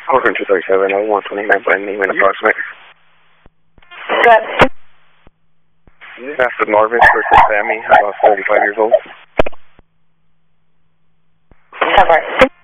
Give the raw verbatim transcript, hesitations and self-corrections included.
Program two thirty-seven, oh one twenty-nine, by name and approximate. Good. That's with Marvin versus Sammy, about thirty-five years old. Cover.